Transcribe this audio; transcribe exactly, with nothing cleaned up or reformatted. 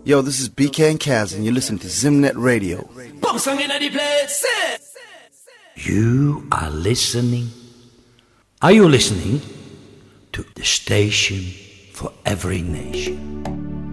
Yo, this is B K and Kaz, and you listen to Zimnet Radio. You are listening. Are you listening to the station for every nation?